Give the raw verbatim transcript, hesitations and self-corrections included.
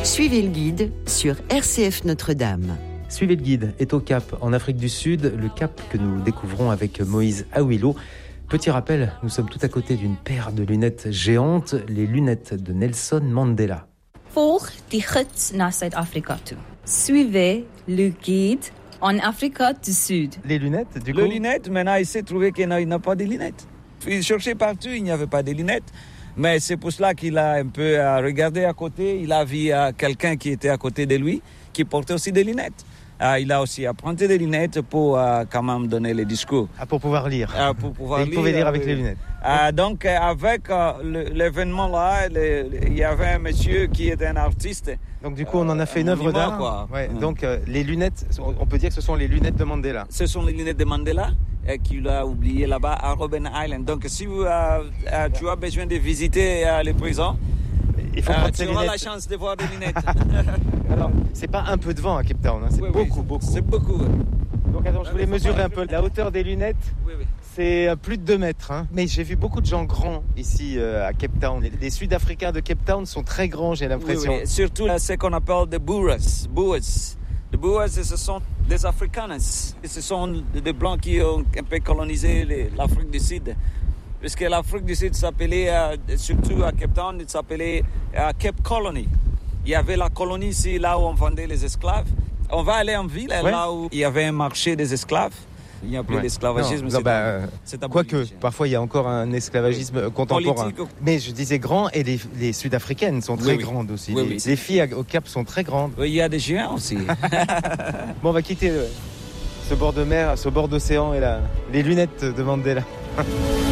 Suivez le guide sur R C F Notre-Dame. Suivez le guide est au Cap, en Afrique du Sud, le Cap que nous découvrons avec Moïse Awilo. Petit rappel, nous sommes tout à côté d'une paire de lunettes géantes, les lunettes de Nelson Mandela. Volg die gids naar Zuid-Afrika toe. Suivez le guide en Afrique du Sud. Les lunettes, du coup. Les lunettes, maintenant il s'est trouvé qu'il n'a pas de lunettes. Il cherchait partout, il n'y avait pas de lunettes. Mais c'est pour cela qu'il a un peu regardé à côté. Il a vu quelqu'un qui était à côté de lui, qui portait aussi des lunettes. Uh, il a aussi emprunté des lunettes pour uh, quand même donner les discours. Ah, pour pouvoir lire. Uh, pour pouvoir Et lire. Il pouvait lire avec euh, les lunettes. Uh, donc, euh, avec uh, le, l'événement là, le, le, il y avait un monsieur qui était un artiste. Donc, du coup, on en a fait euh, une œuvre d'art. Quoi. Ouais, Mmh. Donc, euh, les lunettes, on peut dire que ce sont les lunettes de Mandela. Ce sont les lunettes de Mandela euh, qu'il a oubliées là-bas à Robben Island. Donc, si vous, euh, euh, tu as besoin de visiter euh, les prisons, il faut euh, prendre tu ces auras lunettes. la chance de voir des lunettes. Alors, c'est pas un peu de vent à Cape Town, hein, c'est oui, beaucoup, oui, beaucoup. C'est beaucoup. Donc, attends, je voulais mesurer un peu la hauteur des lunettes. Oui, oui. C'est plus de deux mètres. Hein. Mais j'ai vu beaucoup de gens grands ici euh, à Cape Town. Les, les Sud-Africains de Cape Town sont très grands, j'ai l'impression. Oui, oui. Surtout ce qu'on appelle des Boers. Boers. Les Boers, ce sont des Afrikaners. Ce sont des Blancs qui ont un peu colonisé les, l'Afrique du Sud. Parce que l'Afrique du Sud s'appelait, euh, surtout à Cape Town, il s'appelait euh, Cape Colony. Il y avait la colonie ici, là où on vendait les esclaves. On va aller en ville, ouais. Là où il y avait un marché des esclaves. Il n'y a plus ouais. d'esclavagisme. Non, non, bah, euh, quoique, parfois il y a encore un esclavagisme oui. contemporain. Politique. Mais je disais grand, et les, les Sud-Africaines sont très oui, oui. grandes aussi. Oui, les, oui. les filles au Cap sont très grandes. Oui, il y a des géants aussi. Bon, on va quitter euh, ce bord de mer, ce bord d'océan et la, les lunettes de Mandela.